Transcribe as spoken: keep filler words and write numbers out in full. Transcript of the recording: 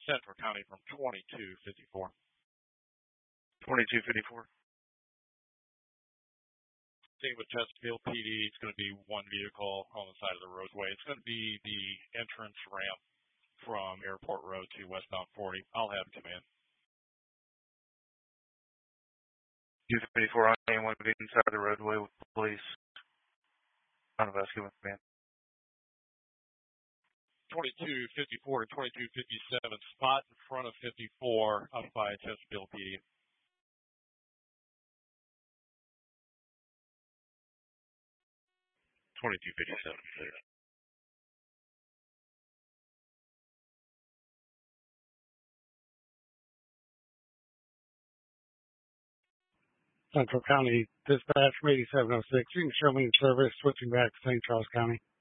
Central County from twenty-two fifty-four. twenty-two fifty-four. Same with Chesterfield P D. It's going to be one vehicle on the side of the roadway. It's going to be the entrance ramp from Airport Road to westbound forty. I'll have it come in. two fifty-four on anyone being inside the roadway with police. On the basket with man. twenty-two fifty-four to twenty-two fifty-seven, spot in front of fifty-four up by Chesterfield P D. twenty-two fifty-seven, clear. Central County Dispatch from eighty-seven oh six. You can show me in service, switching back to Saint Charles County.